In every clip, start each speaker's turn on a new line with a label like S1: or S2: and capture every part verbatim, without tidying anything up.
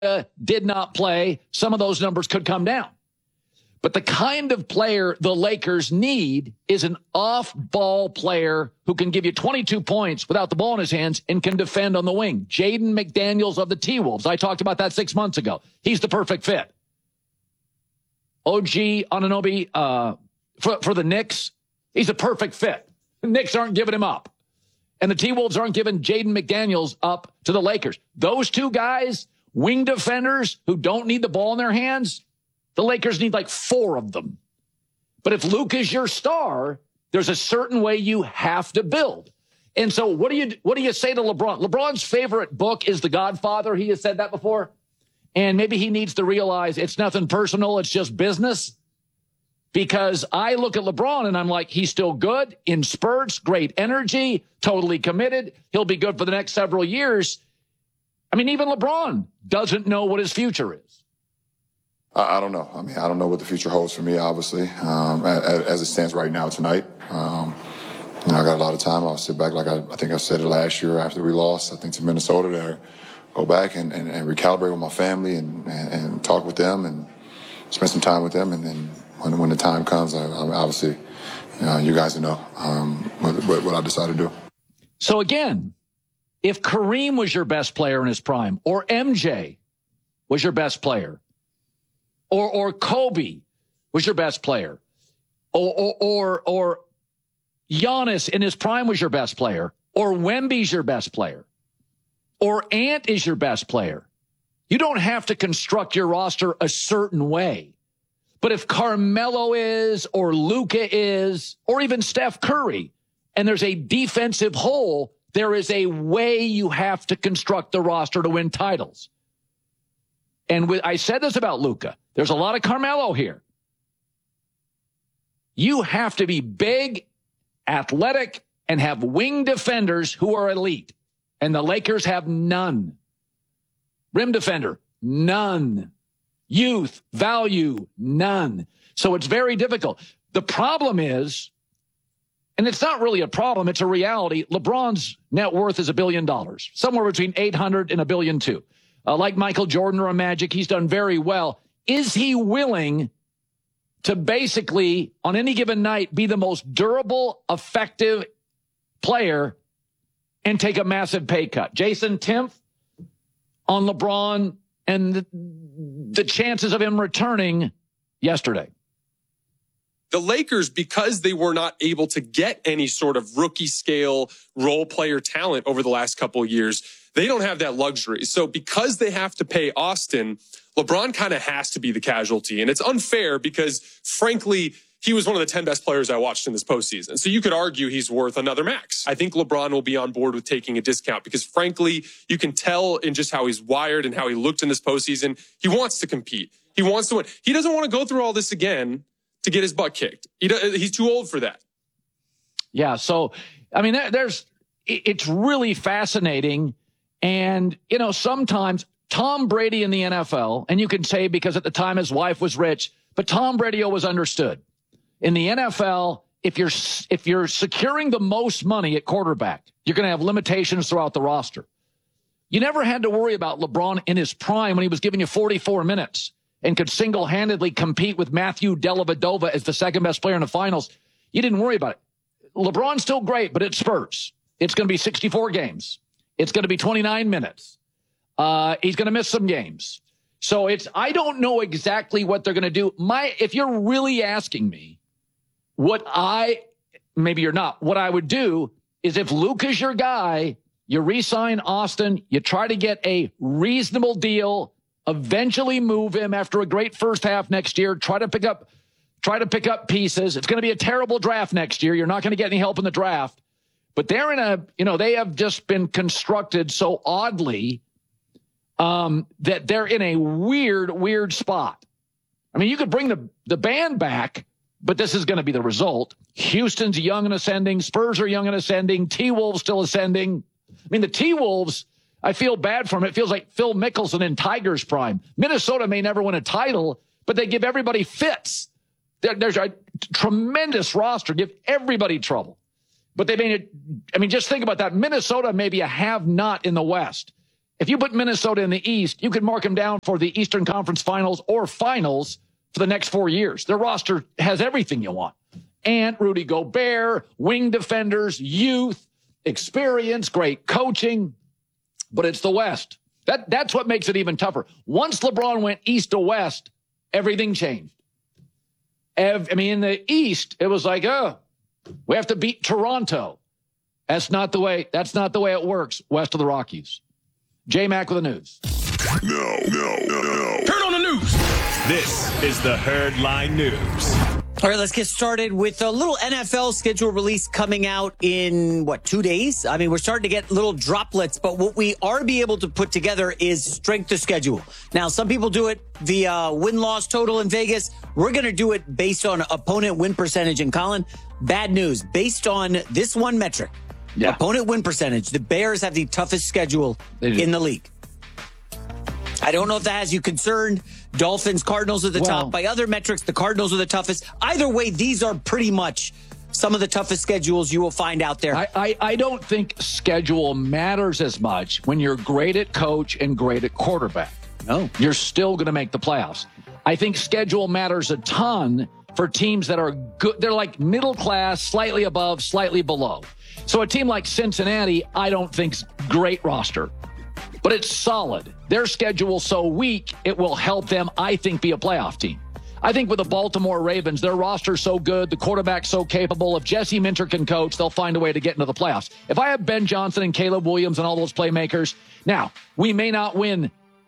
S1: did not play, some of those numbers could come down. But the kind of player the Lakers need is an off-ball player who can give you twenty-two points without the ball in his hands and can defend on the wing. Jaden McDaniels of the T-Wolves. I talked about that six months ago. He's the perfect fit. O G Anunoby uh, for, for the Knicks, he's a perfect fit. The Knicks aren't giving him up. And the T-Wolves aren't giving Jaden McDaniels up to the Lakers. Those two guys, wing defenders who don't need the ball in their hands, the Lakers need like four of them. But if Luke is your star, there's a certain way you have to build. And so what do you what do you say to LeBron? LeBron's favorite book is The Godfather. He has said that before. And maybe he needs to realize it's nothing personal. It's just business. Because I look at LeBron and I'm like, he's still good in spurts, great energy, totally committed. He'll be good for the next several years. I mean, even LeBron doesn't know what his future is.
S2: I don't know. I mean, I don't know what the future holds for me, obviously, um, as, as it stands right now tonight. Um, you know, I got a lot of time. I'll sit back, like I, I think I said it last year after we lost, I think, to Minnesota, there, go back and, and, and recalibrate with my family and, and, and talk with them and spend some time with them. And then when, when the time comes, I, I obviously, you know, you guys know um, what, what I decide to do.
S1: So, again, if Kareem was your best player in his prime, or M J was your best player, Or or Kobe was your best player, or or or, or Giannis in his prime was your best player, or Wemby's your best player, or Ant is your best player. You don't have to construct your roster a certain way. But if Carmelo is, or Luka is, or even Steph Curry, and there's a defensive hole, there is a way you have to construct the roster to win titles. And with, I said this about Luka. There's a lot of Carmelo here. You have to be big, athletic, and have wing defenders who are elite. And the Lakers have none. Rim defender, none. Youth, value, none. So it's very difficult. The problem is, and it's not really a problem, it's a reality, LeBron's net worth is a billion dollars, somewhere between eight hundred and a billion two. Uh, like Michael Jordan or a Magic, he's done very well. Is he willing to basically, on any given night, be the most durable, effective player and take a massive pay cut? Jason Timpf on LeBron and the, the chances of him returning yesterday.
S3: The Lakers, because they were not able to get any sort of rookie scale role player talent over the last couple of years, they don't have that luxury. So because they have to pay Austin, LeBron kind of has to be the casualty. And it's unfair because, frankly, he was one of the ten best players I watched in this postseason. So you could argue he's worth another max. I think LeBron will be on board with taking a discount because, frankly, you can tell in just how he's wired and how he looked in this postseason. He wants to compete. He wants to win. He doesn't want to go through all this again to get his butt kicked. He does, he's too old for that.
S1: Yeah, so, I mean, there's it's really fascinating. And, you know, sometimes Tom Brady in the N F L, and you can say because at the time his wife was rich, but Tom Brady always understood. In the N F L, if you're if you're securing the most money at quarterback, you're going to have limitations throughout the roster. You never had to worry about LeBron in his prime when he was giving you forty-four minutes and could single-handedly compete with Matthew Dellavedova as the second best player in the finals. You didn't worry about it. LeBron's still great, but it spurts. It's going to be sixty-four games. It's going to be twenty-nine minutes. Uh, he's going to miss some games. So it's, I don't know exactly what they're going to do. My, if you're really asking me what I, maybe you're not, what I would do is if Luke is your guy, you re-sign Austin, you try to get a reasonable deal, eventually move him after a great first half next year, try to pick up, try to pick up pieces. It's going to be a terrible draft next year. You're not going to get any help in the draft. But they're in a, you know, they have just been constructed so oddly um, that they're in a weird, weird spot. I mean, you could bring the, the band back, but this is going to be the result. Houston's young and ascending. Spurs are young and ascending. T-Wolves still ascending. I mean, the T-Wolves, I feel bad for them. It feels like Phil Mickelson in Tiger's prime. Minnesota may never win a title, but they give everybody fits. There, there's a tremendous roster, give everybody trouble. But they made it, I mean, just think about that. Minnesota may be a have-not in the West. if you put Minnesota in the East, you could mark them down for the Eastern Conference Finals or Finals for the next four years. Their roster has everything you want. And Rudy Gobert, wing defenders, youth, experience, great coaching. But it's the West. That, that's what makes it even tougher. Once LeBron went east to west, everything changed. I mean, in the East, it was like, oh, we have to beat Toronto. That's not the way, that's not the way it works west of the Rockies. J-Mac with the news.
S4: No, no, no, no.
S5: Turn on the news.
S4: This is the Herd Line News.
S6: All right, let's get started with a little N F L schedule release coming out in, what, two days? I mean, we're starting to get little droplets, but what we are be able to put together is strength of schedule. Now, some people do it via win-loss total in Vegas. We're going to do it based on opponent win percentage. And Colin, bad news. Based on this one metric, yeah. opponent win percentage, the Bears have the toughest schedule in the league. I don't know if that has you concerned. Dolphins, Cardinals are the well, top. By other metrics, the Cardinals are the toughest. Either way, these are pretty much some of the toughest schedules you will find out there.
S1: I, I, I don't think schedule matters as much when you're great at coach and great at quarterback.
S6: No.
S1: You're still going to make the playoffs. I think schedule matters a ton for teams that are good. They're like middle class, slightly above, slightly below. So a team like Cincinnati, I don't think's great roster. But it's solid. Their schedule's so weak, it will help them, I think, be a playoff team. I think with the Baltimore Ravens, their roster's so good, the quarterback's so capable. If Jesse Minter can coach, they'll find a way to get into the playoffs. If I have Ben Johnson and Caleb Williams and all those playmakers, now, we may not win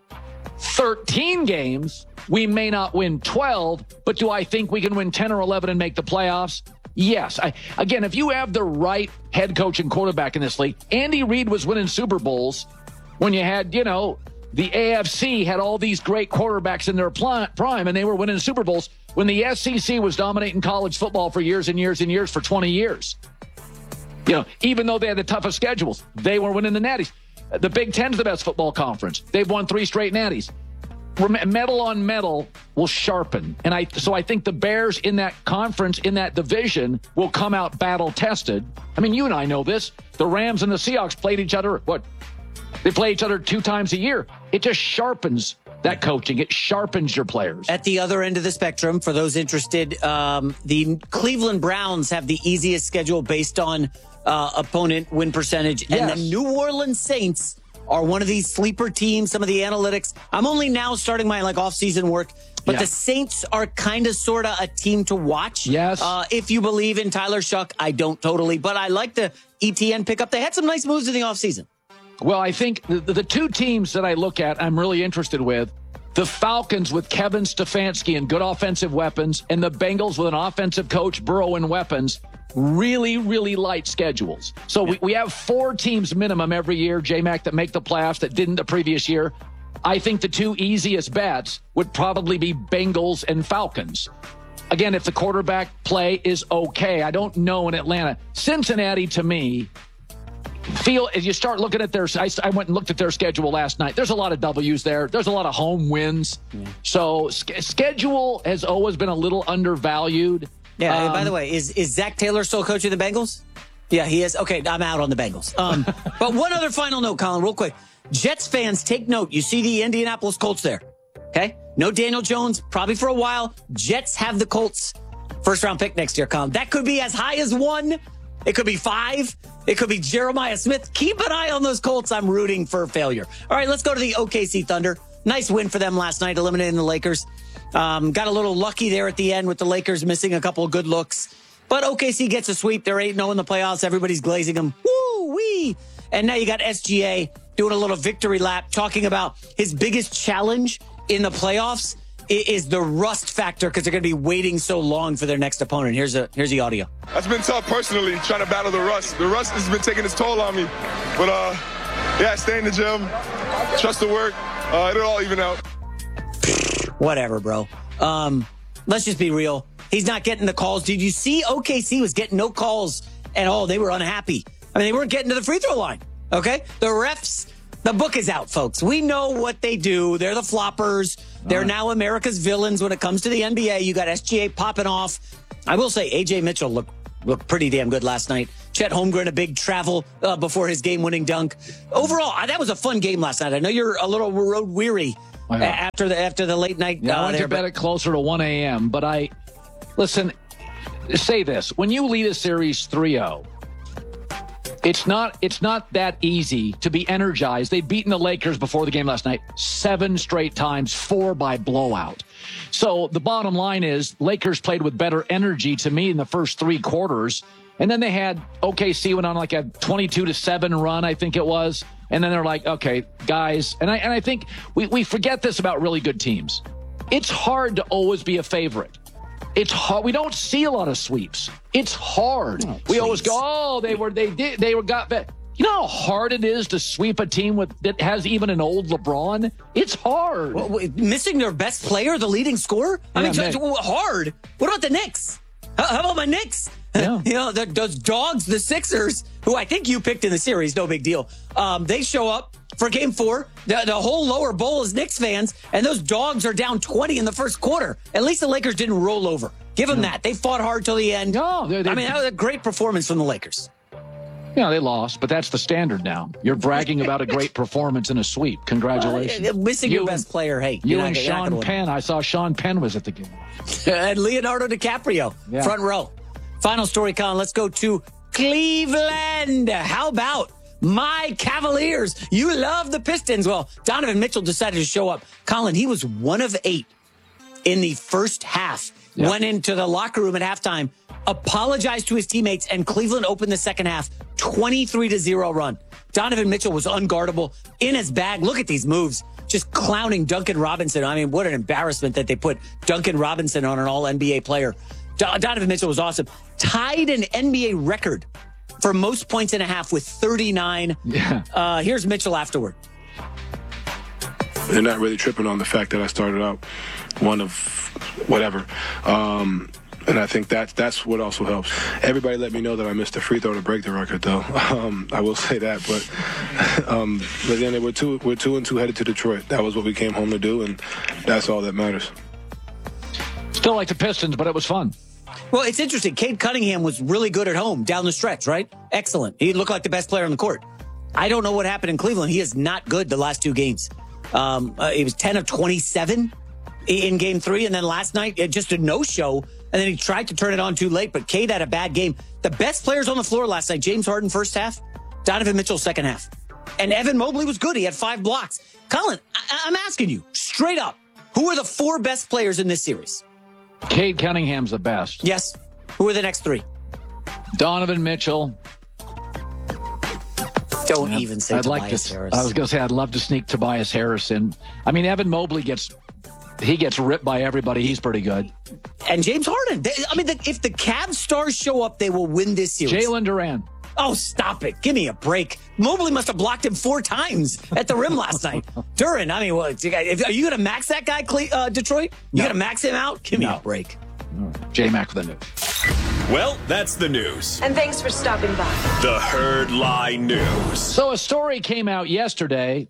S1: thirteen games. We may not win twelve. But do I think we can win ten or eleven and make the playoffs? Yes. I, again, if you have the right head coach and quarterback in this league, Andy Reid was winning Super Bowls when you had, you know, the A F C had all these great quarterbacks in their prime, and they were winning Super Bowls when the S E C was dominating college football for years and years and years, for twenty years. You know, even though they had the toughest schedules, they were winning the natties. The Big Ten's the best football conference. They've won three straight natties. Metal on metal will sharpen. And I, so I think the Bears in that conference, in that division, will come out battle-tested. I mean, you and I know this. The Rams and the Seahawks played each other, what, they play each other two times a year. It just sharpens that coaching. It sharpens your players.
S6: At the other end of the spectrum, for those interested, um, the Cleveland Browns have the easiest schedule based on uh, opponent win percentage.
S1: Yes.
S6: And the New Orleans Saints are one of these sleeper teams, some of the analytics. I'm only now starting my like off-season work, but yeah. the Saints are kind of sort of a team to watch.
S1: Yes.
S6: Uh, if you believe in Tyler Shuck, I don't totally, but I like the E T N pickup. They had some nice moves in the offseason.
S1: Well, I think the, the two teams that I look at, I'm really interested with, the Falcons with Kevin Stefanski and good offensive weapons, and the Bengals with an offensive coach, Burrow, and weapons. Really, really light schedules. So we, we have four teams minimum every year, J-Mac, that make the playoffs that didn't the previous year. I think the two easiest bets would probably be Bengals and Falcons. Again, if the quarterback play is okay. I don't know in Atlanta. Cincinnati, to me, feel as you start looking at their, I, I went and looked at their schedule last night. There's a lot of W's there. There's a lot of home wins. Yeah. So sk- schedule has always been a little undervalued.
S6: Yeah.
S1: Um,
S6: by the way, is is Zach Taylor still coaching the Bengals? Yeah, he is. Okay, I'm out on the Bengals. Um, but one other final note, Colin, real quick. Jets fans, take note. You see the Indianapolis Colts there. Okay, no Daniel Jones, probably for a while. Jets have the Colts first round pick next year, Colin. That could be as high as one. It could be five. It could be Jeremiah Smith. Keep an eye on those Colts. I'm rooting for failure. All right, let's go to the O K C Thunder. Nice win for them last night, eliminating the Lakers. Um, got a little lucky there at the end with the Lakers missing a couple of good looks. But O K C gets a sweep. They're eight oh in the playoffs. Everybody's glazing them. Woo-wee! And now you got S G A doing a little victory lap, talking about his biggest challenge in the playoffs is the rust factor because they're going to be waiting so long for their next opponent. Here's a here's the audio.
S7: That's been tough personally, trying to battle the rust. The rust has been taking its toll on me. But, uh, yeah, stay in the gym, trust the work. Uh, it'll all even out.
S6: Whatever, bro. Um, let's just be real. He's not getting the calls. Did you see O K C was getting no calls at all? They were unhappy. I mean, they weren't getting to the free throw line. Okay? The refs, the book is out, folks. We know what they do. They're the floppers. They're right. Now America's villains when it comes to the N B A. You got S G A popping off. I will say A J Mitchell looked looked pretty damn good last night. Chet Holmgren, a big travel uh, before his game-winning dunk. Overall, uh, that was a fun game last night. I know you're a little road weary
S1: Oh, yeah.
S6: after the after the late night.
S1: Yeah, I
S6: uh,
S1: went
S6: there,
S1: to bed
S6: but-
S1: at closer to one a.m., but I, listen, say this. When you lead a series three oh, it's not it's not that easy to be energized. They'd beaten the Lakers before the game last night seven straight times, four by blowout. So the bottom line is Lakers played with better energy to me in the first three quarters. And then they had O K C went on like a twenty-two to seven run, I think it was. And then they're like, okay, guys. And I and I think we, we forget this about really good teams. It's hard to always be a favorite. It's hard. We don't see a lot of sweeps. It's hard.
S6: Oh,
S1: we always go, oh, they were, they did, they were got bet. You know how hard it is to sweep a team with that has even an old LeBron? It's hard.
S6: Well, wait, missing their best player, the leading scorer? I
S1: Yeah,
S6: mean,
S1: man.
S6: t- t- hard. What about the Knicks? How, how about my Knicks?
S1: Yeah.
S6: You know, the, those dogs, the Sixers, who I think you picked in the series, no big deal. Um, they show up for game four. The, the whole lower bowl is Knicks fans, and those dogs are down twenty in the first quarter. At least the Lakers didn't roll over. Give them that. They fought hard till the end.
S1: No, they- they-
S6: I mean, that was a great performance from the Lakers.
S1: Yeah, they lost, but that's the standard now. You're bragging about a great performance in a sweep. Congratulations.
S6: Uh, missing
S1: You
S6: your best
S1: and-
S6: player, hey.
S1: You
S6: you're not-
S1: and
S6: you're not
S1: Sean
S6: gonna win.
S1: Penn. I saw Sean Penn was at the game.
S6: And Leonardo DiCaprio,
S1: Yeah.
S6: front row. Final story, Colin. Let's go to Cleveland. How about my Cavaliers? You love the Pistons. Well, Donovan Mitchell decided to show up. Colin, he was one of eight in the first half.
S1: Yeah.
S6: Went into the locker room at halftime, apologized to his teammates, and Cleveland opened the second half twenty-three to zero run. Donovan Mitchell was unguardable in his bag. Look at these moves. Just clowning Duncan Robinson. I mean, what an embarrassment that they put Duncan Robinson on an all N B A player. Do- Donovan Mitchell was awesome. Tied an N B A record for most points in a half with thirty-nine.
S1: Yeah.
S6: Uh, here's Mitchell afterward.
S5: They're not really tripping on the fact that I started out one of whatever. Um, and I think that that's what also helps. Everybody let me know that I missed a free throw to break the record, though. Um, I will say that. But um, but then we're two, we're two and two headed to Detroit. That was what we came home to do, and that's all that matters.
S1: Still like the Pistons, but it was fun.
S6: Well, it's interesting. Cade Cunningham was really good at home down the stretch, right? Excellent. He looked like the best player on the court. I don't know what happened in Cleveland. He is not good the last two games. Um, uh, he was ten of twenty-seven in game three. And then last night, uh, just a no-show. And then he tried to turn it on too late. But Cade had a bad game. The best players on the floor last night, James Harden first half, Donovan Mitchell second half. And Evan Mobley was good. He had five blocks. Colin, I- I'm asking you straight up, who are the four best players in this series?
S1: Cade Cunningham's the best.
S6: Yes. Who are the next three?
S1: Donovan Mitchell.
S6: Don't even say
S1: I'd
S6: Tobias
S1: like to.
S6: Harris.
S1: I was going to say I'd love to sneak Tobias Harris in. I mean, Evan Mobley gets he gets ripped by everybody. He's pretty good.
S6: And James Harden. They, I mean, the, if the Cavs stars show up, they will win this series.
S1: Jalen Duran.
S6: Oh, stop it. Give me a break. Mobley must have blocked him four times at the rim last night. Duran, I mean, what, if, are you going to max that guy, Cle- uh, Detroit? You
S1: No.
S6: going to max him out? Give me
S1: No.
S6: a break.
S1: J-Mac for the news.
S4: Well, that's the news.
S8: And thanks for stopping by.
S4: The Herd Lie News.
S1: So a story came out yesterday.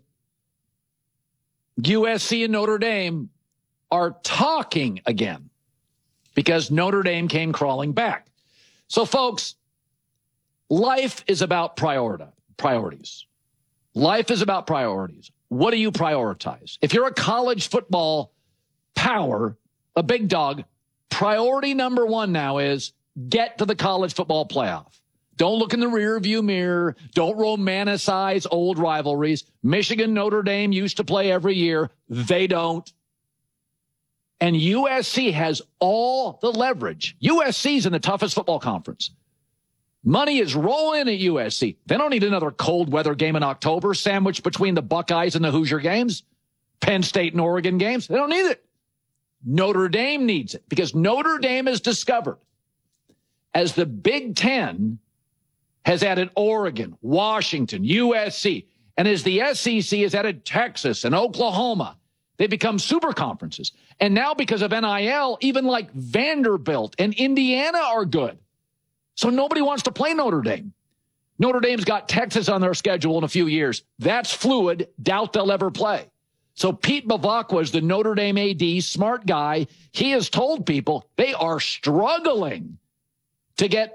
S1: U S C and Notre Dame are talking again because Notre Dame came crawling back. So, folks, life is about priority, priorities. Life is about priorities. What do you prioritize? If you're a college football power, a big dog, priority number one now is get to the college football playoff. Don't look in the rear view mirror. Don't romanticize old rivalries. Michigan, Notre Dame used to play every year. They don't. And U S C has all the leverage. U S C's in the toughest football conference. Money is rolling at U S C. They don't need another cold weather game in October sandwiched between the Buckeyes and the Hoosier games, Penn State and Oregon games. They don't need it. Notre Dame needs it because Notre Dame has discovered as the Big Ten has added Oregon, Washington, U S C, and as the S E C has added Texas and Oklahoma, they become super conferences. And now because of N I L, even like Vanderbilt and Indiana are good. So nobody wants to play Notre Dame. Notre Dame's got Texas on their schedule in a few years. That's fluid. Doubt they'll ever play. So Pete Bavacqua is the Notre Dame A D, smart guy. He has told people they are struggling to get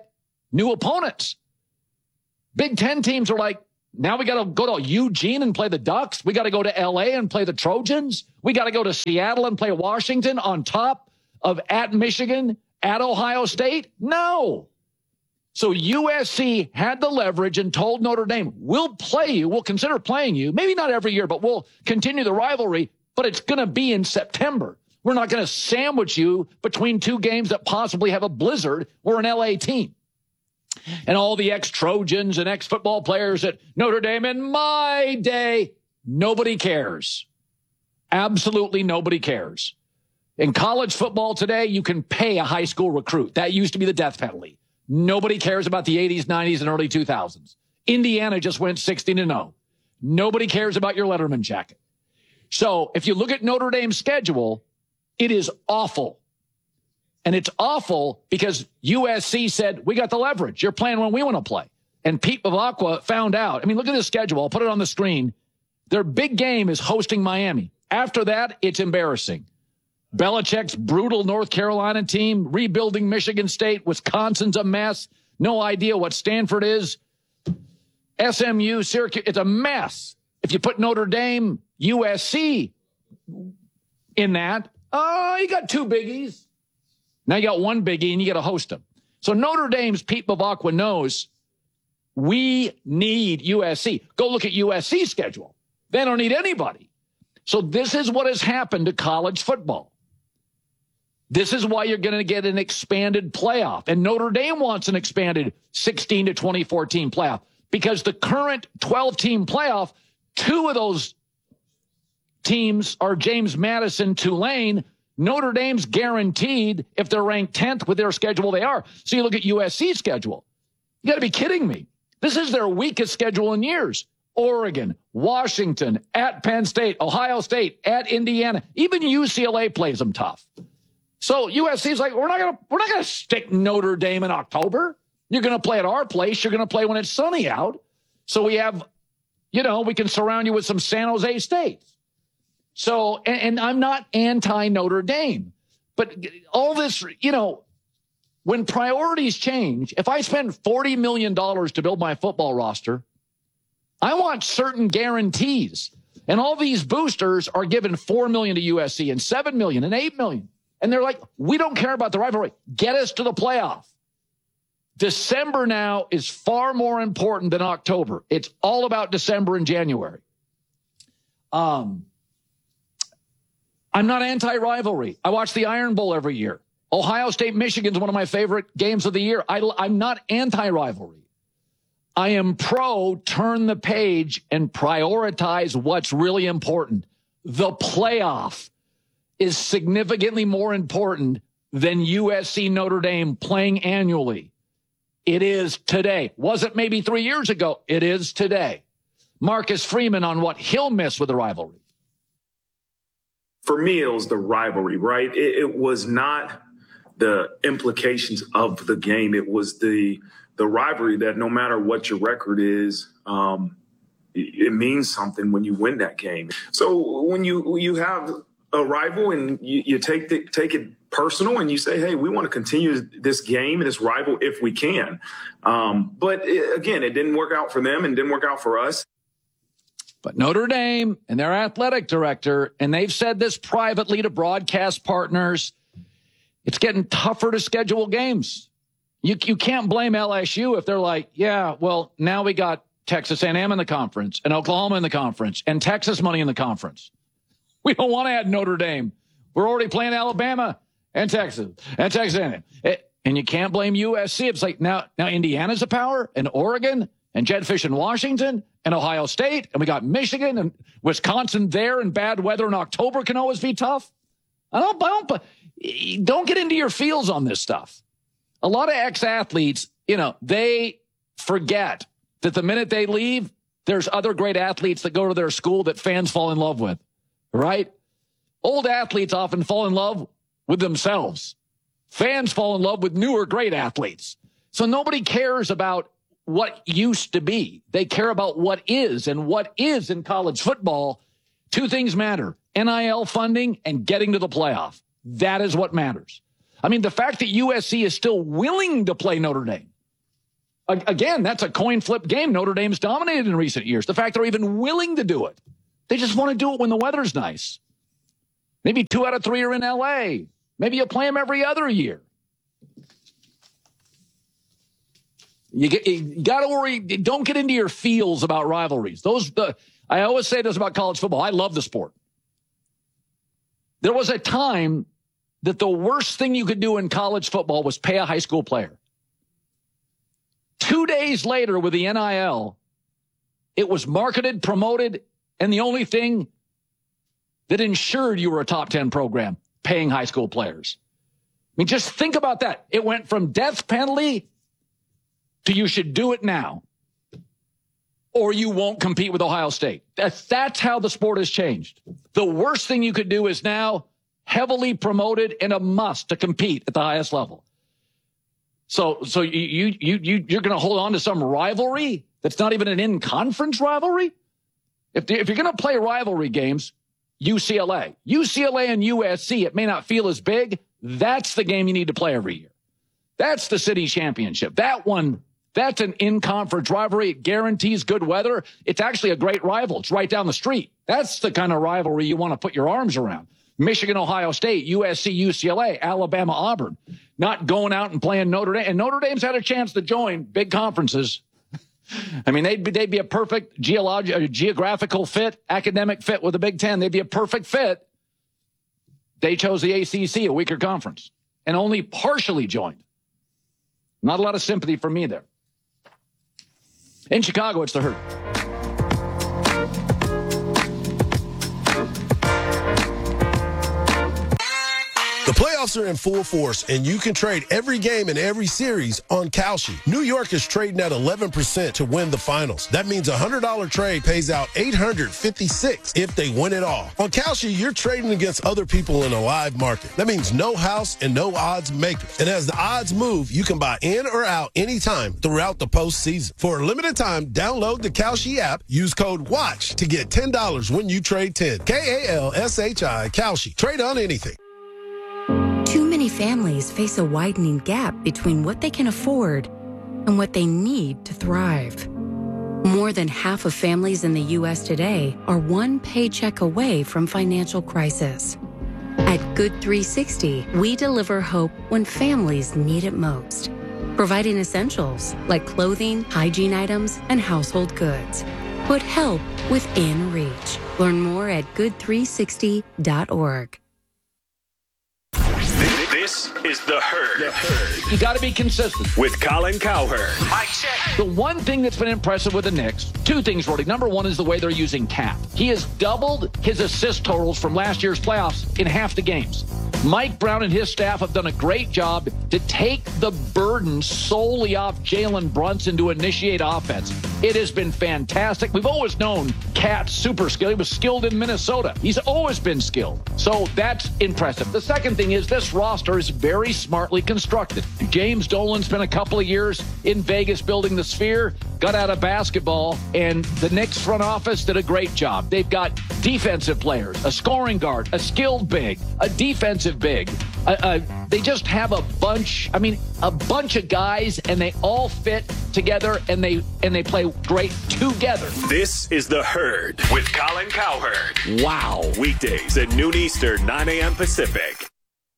S1: new opponents. Big Ten teams are like, now we got to go to Eugene and play the Ducks. We got to go to L A and play the Trojans. We got to go to Seattle and play Washington on top of at Michigan, at Ohio State. No. So U S C had the leverage and told Notre Dame, we'll play you. We'll consider playing you. Maybe not every year, but we'll continue the rivalry. But it's going to be in September. We're not going to sandwich you between two games that possibly have a blizzard. We're an L A team. And all the ex-Trojans and ex-football players at Notre Dame in my day, nobody cares. Absolutely nobody cares. In college football today, you can pay a high school recruit. That used to be the death penalty. Nobody cares about the eighties, nineties, and early two thousands. Indiana just went sixteen and oh. Nobody cares about your Letterman jacket. So if you look at Notre Dame's schedule, it is awful. And it's awful because U S C said, we got the leverage. You're playing when we want to play. And Pete Bavacqua found out. I mean, look at the schedule. I'll put it on the screen. Their big game is hosting Miami. After that, it's embarrassing. Belichick's brutal North Carolina team, rebuilding Michigan State. Wisconsin's a mess. No idea what Stanford is. S M U, Syracuse, it's a mess. If you put Notre Dame, U S C in that, oh, you got two biggies. Now you got one biggie and you got to host them. So Notre Dame's Pete Bavacqua knows we need U S C. Go look at U S C's schedule. They don't need anybody. So this is what has happened to college football. This is why you're going to get an expanded playoff. And Notre Dame wants an expanded sixteen to twenty-four team playoff because the current twelve team playoff, two of those teams are James Madison, Tulane. Notre Dame's guaranteed if they're ranked tenth with their schedule, they are. So you look at U S C's schedule. You got to be kidding me. This is their weakest schedule in years. Oregon, Washington, at Penn State, Ohio State, at Indiana. Even U C L A plays them tough. So U S C's like, we're not gonna we're not gonna stick Notre Dame in October. You're gonna play at our place. You're gonna play when it's sunny out. So we have, you know, we can surround you with some San Jose States. So, and, and I'm not anti-Notre Dame, but all this, you know, when priorities change, if I spend forty million dollars to build my football roster, I want certain guarantees. And all these boosters are given four million dollars to U S C and seven million dollars and eight million dollars. And they're like, we don't care about the rivalry. Get us to the playoff. December now is far more important than October. It's all about December and January. Um, I'm not anti-rivalry. I watch the Iron Bowl every year. Ohio State, Michigan's one of my favorite games of the year. I, I'm not anti-rivalry. I am pro turn the page and prioritize what's really important. The playoff is significantly more important than U S C Notre Dame playing annually. It is today. Was it maybe three years ago? It is today. Marcus Freeman on what he'll miss with the rivalry.
S8: For me, it was the rivalry, right? It, it was not the implications of the game. It was the the rivalry that no matter what your record is, um, it, it means something when you win that game. So when you you have a rival and you, you take the, take it personal and you say, hey, we want to continue this game and this rival if we can. Um, but it, again, it didn't work out for them and didn't work out for us.
S1: But Notre Dame and their athletic director, and they've said this privately to broadcast partners, it's getting tougher to schedule games. You, you can't blame L S U if they're like, yeah, well, now we got Texas A and M in the conference and Oklahoma in the conference and Texas money in the conference. We don't want to add Notre Dame. We're already playing Alabama and Texas and Texas A and M. And you can't blame U S C. It's like now, now Indiana's a power and Oregon and Jetfish in Washington and Ohio State. And we got Michigan and Wisconsin there, and bad weather in October can always be tough. I don't, I don't, don't get into your feels on this stuff. A lot of ex-athletes, you know, they forget that the minute they leave, there's other great athletes that go to their school that fans fall in love with, right? Old athletes often fall in love with themselves. Fans fall in love with newer great athletes. So nobody cares about what used to be. They care about what is, and what is in college football. Two things matter: N I L funding and getting to the playoff. That is what matters. I mean, the fact that U S C is still willing to play Notre Dame, Again, that's a coin flip game. Notre Dame's dominated in recent years. The fact they're even willing to do it. They just want to do it when the weather's nice. Maybe two out of three are in L A. Maybe you play them every other year. You, get, you got to worry. Don't get into your feels about rivalries. Those, the, I always say this about college football. I love the sport. There was a time that the worst thing you could do in college football was pay a high school player. Two days later with the N I L, it was marketed, promoted, and the only thing that ensured you were a top ten program, paying high school players. I mean, just think about that. It went from death penalty to you should do it now, or you won't compete with Ohio State. That's, that's how the sport has changed. The worst thing you could do is now heavily promoted and a must to compete at the highest level. So, so you, you, you, you you're going to hold on to some rivalry that's not even an in-conference rivalry? If, the, if you're going to play rivalry games, U C L A. U C L A and U S C, it may not feel as big. That's the game you need to play every year. That's the city championship. That one, that's an in-conference rivalry. It guarantees good weather. It's actually a great rival. It's right down the street. That's the kind of rivalry you want to put your arms around. Michigan, Ohio State, U S C, U C L A, Alabama, Auburn. Not going out and playing Notre Dame. And Notre Dame's had a chance to join big conferences. I mean, they'd be, they'd be a perfect geological, geographical fit, academic fit with the Big Ten. They'd be a perfect fit. They chose the A C C, a weaker conference, and only partially joined. Not a lot of sympathy for me there. In Chicago, it's the Herd.
S9: The playoffs are in full force, and you can trade every game and every series on Kalshi. New York is trading at eleven percent to win the finals. That means a one hundred dollars trade pays out eight hundred fifty-six dollars if they win it all. On Kalshi, you're trading against other people in a live market. That means no house and no odds makers. And as the odds move, you can buy in or out anytime throughout the postseason. For a limited time, download the Kalshi app. Use code WATCH to get ten dollars when you trade ten. K A L S H I, Kalshi. Trade on anything.
S10: Too many families face a widening gap between what they can afford and what they need to thrive. More than half of families in the U S today are one paycheck away from financial crisis. At Good three sixty, we deliver hope when families need it most, providing essentials like clothing, hygiene items, and household goods. Put help within reach. Learn more at good three sixty dot org.
S4: This is The Herd. The Herd.
S1: You got to be consistent.
S4: With Colin Cowherd.
S1: Mike check. The one thing that's been impressive with the Knicks, two things, Roddy. Number one is the way they're using Cap. He has doubled his assist totals from last year's playoffs in half the games. Mike Brown and his staff have done a great job to take the burden solely off Jalen Brunson to initiate offense. It has been fantastic. We've always known Cat's super skilled. He was skilled in Minnesota. He's always been skilled. So that's impressive. The second thing is this roster is very smartly constructed. James Dolan spent a couple of years in Vegas building the Sphere, got out of basketball, and the Knicks front office did a great job. They've got defensive players, a scoring guard, a skilled big, a defensive big. Uh, uh, they just have a bunch, I mean, a bunch of guys, and they all fit together, and they and they play great together.
S4: This is The Herd with Colin Cowherd.
S1: Wow.
S4: Weekdays at noon Eastern, nine a.m. Pacific.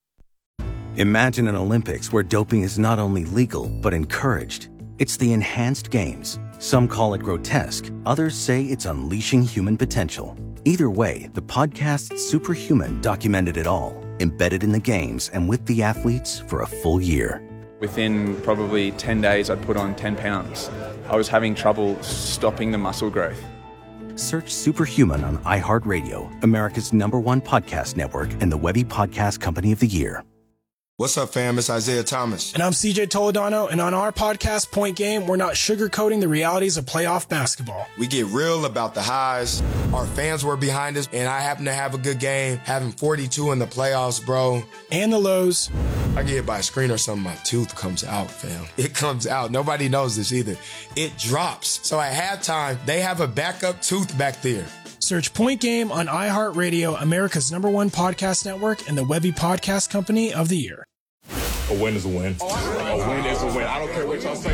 S11: Imagine an Olympics where doping is not only legal, but encouraged. It's the enhanced games. Some call it grotesque. Others say it's unleashing human potential. Either way, the podcast Superhuman documented it all, embedded in the games and with the athletes for a full year.
S12: Within probably ten days, I'd put on ten pounds. I was having trouble stopping the muscle growth.
S11: Search Superhuman on iHeartRadio, America's number one podcast network and the Webby Podcast Company of the Year.
S13: What's up, fam? It's Isaiah Thomas.
S14: And I'm C J Toledano, and on our podcast, Point Game, we're not sugarcoating the realities of playoff basketball.
S13: We get real about the highs. Our fans were behind us, and I happen to have a good game, having forty-two in the playoffs, bro.
S14: And the lows.
S13: I get hit by a screen or something, my tooth comes out, fam. It comes out. Nobody knows this either. It drops. So at halftime, they have a backup tooth back there.
S14: Search Point Game on iHeartRadio, America's number one podcast network, and the Webby Podcast Company of the Year.
S7: A win is a win. A win is a win. I don't care what y'all say.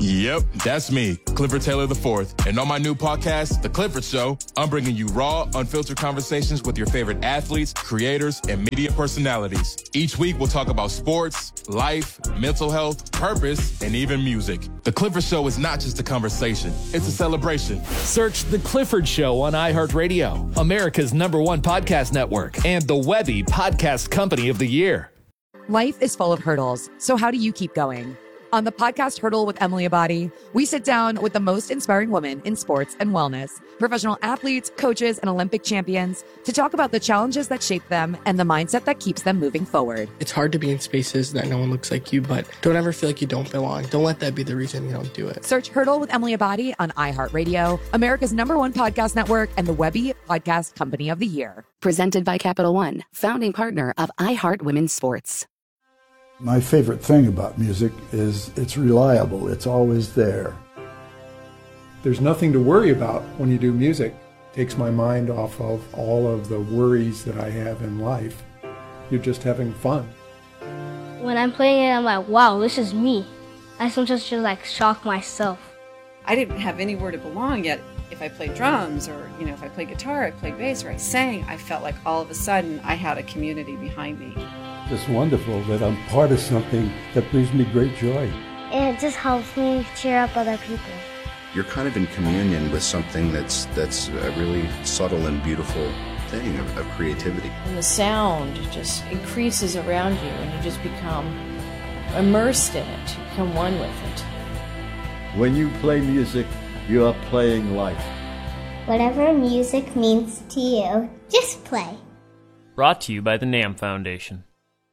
S15: Yep, that's me, Clifford Taylor the fourth. And on my new podcast, The Clifford Show, I'm bringing you raw, unfiltered conversations with your favorite athletes, creators, and media personalities. Each week, we'll talk about sports, life, mental health, purpose, and even music. The Clifford Show is not just a conversation, it's a celebration.
S16: Search The Clifford Show on iHeartRadio, America's number one podcast network, and the Webby Podcast Company of the Year.
S17: Life is full of hurdles, so how do you keep going? On the podcast Hurdle with Emily Abadi, we sit down with the most inspiring women in sports and wellness, professional athletes, coaches, and Olympic champions to talk about the challenges that shape them and the mindset that keeps them moving forward.
S18: It's hard to be in spaces that no one looks like you, but don't ever feel like you don't belong. Don't let that be the reason you don't do it.
S17: Search Hurdle with Emily Abadi on iHeartRadio, America's number one podcast network, and the Webby Podcast Company of the Year.
S10: Presented by Capital One, founding partner of iHeart Women's Sports.
S19: My favorite thing about music is it's reliable. It's always there.
S20: There's nothing to worry about when you do music. It takes my mind off of all of the worries that I have in life. You're just having fun.
S21: When I'm playing it, I'm like, wow, this is me. I sometimes just like shock myself.
S22: I didn't have anywhere to belong yet. If I played drums or, you know, if I played guitar, I played bass, or I sang, I felt like all of a sudden I had a community behind me.
S19: It's wonderful that I'm part of something that brings me great joy.
S21: And it just helps me cheer up other people.
S23: You're kind of in communion with something that's that's a really subtle and beautiful thing of, of creativity.
S24: And the sound just increases around you and you just become immersed in it. You become one with it.
S19: When you play music, you are playing life.
S21: Whatever music means to you, just play.
S25: Brought to you by the NAMM Foundation.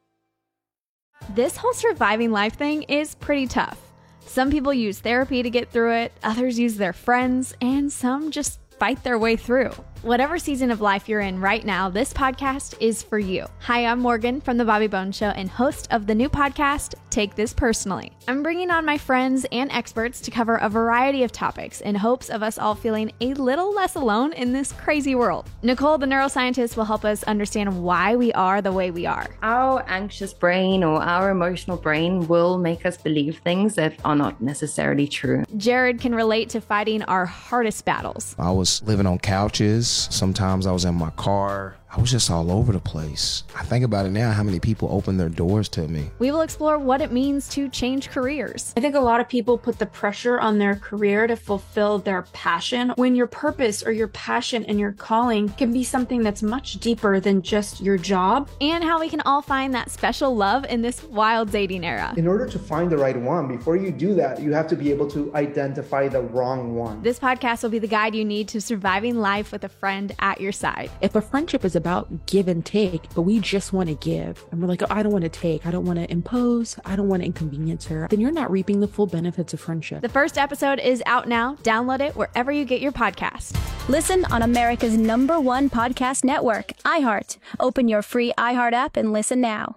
S26: This whole surviving life thing is pretty tough. Some people use therapy to get through it, others use their friends, and some just fight their way through. Whatever season of life you're in right now, this podcast is for you. Hi, I'm Morgan from The Bobby Bones Show and host of the new podcast, Take This Personally. I'm bringing on my friends and experts to cover a variety of topics in hopes of us all feeling a little less alone in this crazy world. Nicole, the neuroscientist, will help us understand why we are the way we are.
S27: Our anxious brain or our emotional brain will make us believe things that are not necessarily true.
S26: Jared can relate to fighting our hardest battles.
S28: I was living on couches. Sometimes I was in my car. I was just all over the place. I think about it now, how many people opened their doors to me.
S26: We will explore what it means to change careers.
S29: I think a lot of people put the pressure on their career to fulfill their passion, when your purpose or your passion and your calling can be something that's much deeper than just your job.
S26: And how we can all find that special love in this wild dating era.
S30: In order to find the right one, before you do that, you have to be able to identify the wrong one.
S26: This podcast will be the guide you need to surviving life with a friend at your side.
S31: If a friendship is about give and take, but we just want to give, and we're like, oh, I don't want to take, I don't want to impose, I don't want to inconvenience her, then you're not reaping the full benefits of friendship.
S26: The first episode is out now. Download it wherever you get your podcast.
S32: Listen on America's number one podcast network, iHeart. Open your free iHeart app and listen now.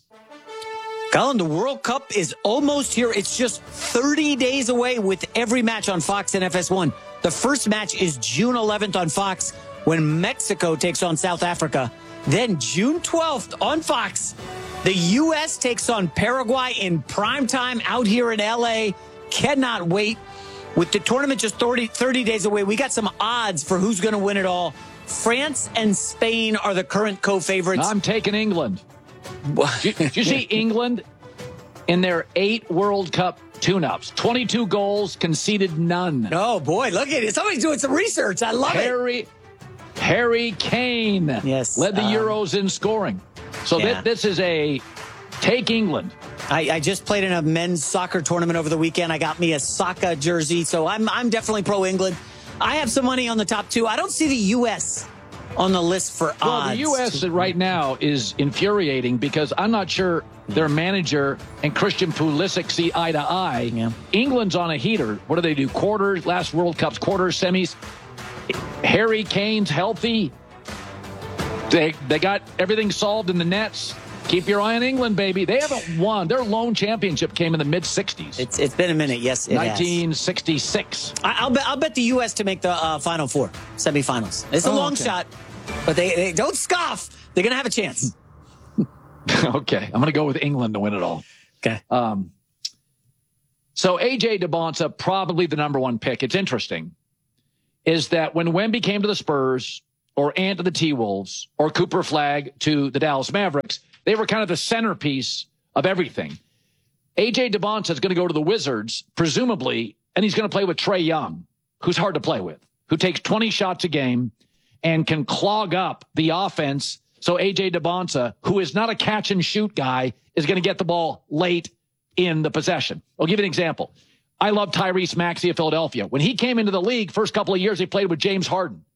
S6: Colin, the World Cup is almost here. It's just thirty days away with every match on Fox and F S one. The first match is June eleventh on Fox when Mexico takes on South Africa. Then June twelfth on Fox, the U S takes on Paraguay in primetime out here in L A. Cannot wait. With the tournament just thirty, thirty days away, we got some odds for who's going to win it all. France and Spain are the current co-favorites.
S1: I'm taking England. Did, did you see England in their eight World Cup tune-ups? twenty-two goals, conceded none.
S6: Oh, boy, look at it. Somebody's doing some research. I love
S1: Harry,
S6: it.
S1: Harry Kane
S6: yes,
S1: led the
S6: um,
S1: Euros in scoring. So
S6: yeah.
S1: th- this is a take England.
S6: I, I just played in a men's soccer tournament over the weekend. I got me a Saka jersey, so I'm I'm definitely pro-England. I have some money on the top two. I don't see the U S on the list for
S1: well,
S6: odds.
S1: The U S right now is infuriating because I'm not sure their manager and Christian Pulisic see eye to eye.
S6: Yeah.
S1: England's on a heater. What do they do? Quarters, last World Cup's quarters, semis. Harry Kane's healthy. They they got everything solved in the nets. Keep your eye on England, baby. They haven't won. Their lone championship came in the mid sixties.
S6: It's it's been a minute. Yes, it
S1: nineteen sixty-six.
S6: Has. I, I'll bet I'll bet the U S to make the uh, Final Four, semifinals. It's a
S1: oh,
S6: long
S1: okay.
S6: shot, but they, they don't scoff. They're gonna have a chance.
S1: Okay, I'm gonna go with England to win it all.
S6: Okay.
S1: Um, So A J DeBonsa, probably the number one pick. It's interesting is that when Wemby came to the Spurs or Ant to the T-Wolves or Cooper Flagg to the Dallas Mavericks, they were kind of the centerpiece of everything. A J DeBonsa is going to go to the Wizards, presumably, and he's going to play with Trae Young, who's hard to play with, who takes twenty shots a game and can clog up the offense. So A J DeBonsa, who is not a catch and shoot guy, is going to get the ball late in the possession. I'll give you an example. I love Tyrese Maxey of Philadelphia. When he came into the league, first couple of years, he played with James Harden.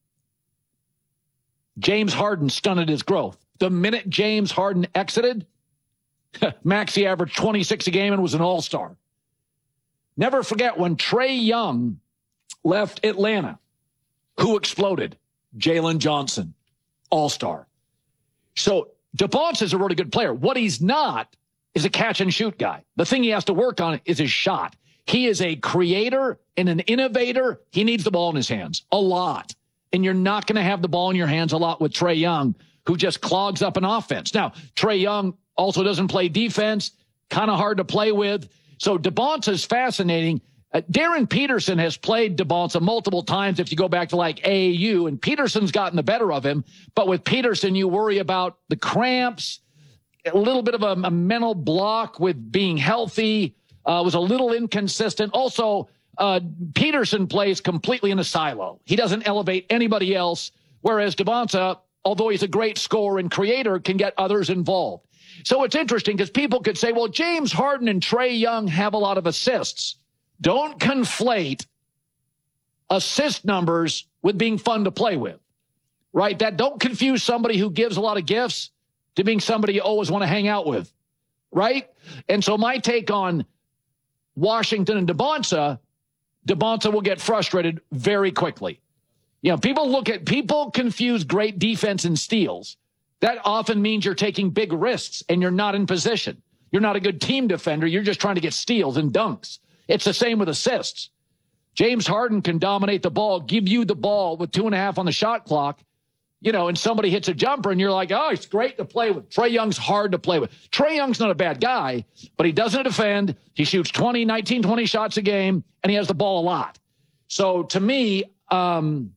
S1: James Harden stunted his growth. The minute James Harden exited, Maxey averaged twenty-six a game and was an all-star. Never forget when Trae Young left Atlanta, who exploded? Jalen Johnson, all-star. So DeBonsa is a really good player. What he's not is a catch-and-shoot guy. The thing he has to work on is his shot. He is a creator and an innovator. He needs the ball in his hands a lot. And you're not going to have the ball in your hands a lot with Trae Young, who just clogs up an offense. Now, Trae Young also doesn't play defense, kind of hard to play with. So DeBonsa is fascinating. Uh, Darren Peterson has played DeBonsa multiple times if you go back to like A A U, and Peterson's gotten the better of him. But with Peterson, you worry about the cramps, a little bit of a, a mental block with being healthy. Uh, was a little inconsistent. Also, uh, Peterson plays completely in a silo. He doesn't elevate anybody else, whereas DeBonsa, although he's a great scorer and creator, can get others involved. So it's interesting because people could say, well, James Harden and Trae Young have a lot of assists. Don't conflate assist numbers with being fun to play with, right? That don't confuse somebody who gives a lot of gifts to being somebody you always want to hang out with, right? And so my take on Washington and DeBonsa, DeBonsa will get frustrated very quickly. You know, people look at, people confuse great defense and steals. That often means you're taking big risks and you're not in position. You're not a good team defender. You're just trying to get steals and dunks. It's the same with assists. James Harden can dominate the ball, give you the ball with two and a half on the shot clock, you know, and somebody hits a jumper and you're like, oh, it's great to play with. Trae Young's hard to play with. Trae Young's not a bad guy, but he doesn't defend. He shoots twenty, nineteen, twenty shots a game, and he has the ball a lot. So to me, um,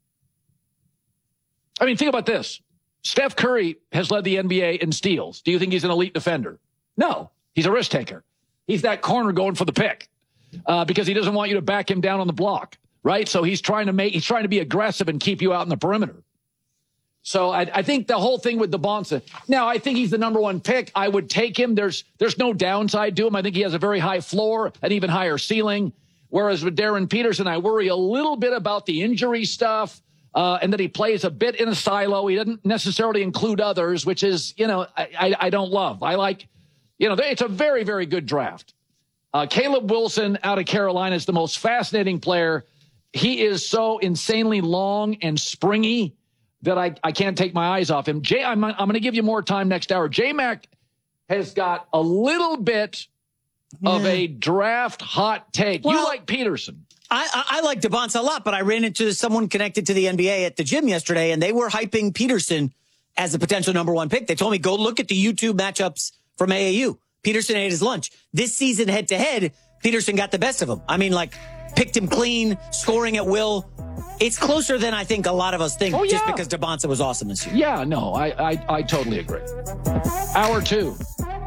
S1: I mean, think about this. Steph Curry has led the N B A in steals. Do you think he's an elite defender? No, he's a risk taker. He's that corner going for the pick uh, because he doesn't want you to back him down on the block, right? So he's trying to make, he's trying to be aggressive and keep you out in the perimeter. So I, I think the whole thing with DeBonsa. Now, I think he's the number one pick. I would take him. There's there's no downside to him. I think he has a very high floor, an even higher ceiling. Whereas with Darren Peterson, I worry a little bit about the injury stuff uh, and that he plays a bit in a silo. He doesn't necessarily include others, which is, you know, I, I, I don't love. I like, you know, it's a very, very good draft. Uh, Caleb Wilson out of Carolina is the most fascinating player. He is so insanely long and springy that I, I can't take my eyes off him. Jay, I'm, I'm going to give you more time next hour. J-Mac has got a little bit yeah. of a draft hot take. Well, you like Peterson.
S6: I, I, I like DeBonsa a lot, but I ran into someone connected to the N B A at the gym yesterday, and they were hyping Peterson as a potential number one pick. They told me, go look at the YouTube matchups from A A U. Peterson ate his lunch. This season, head-to-head, Peterson got the best of him. I mean, like, picked him clean, scoring at will. It's closer than I think a lot of us think, oh, yeah. just because DeBonsa was awesome this year.
S1: Yeah, no, I, I, I totally agree. Hour two.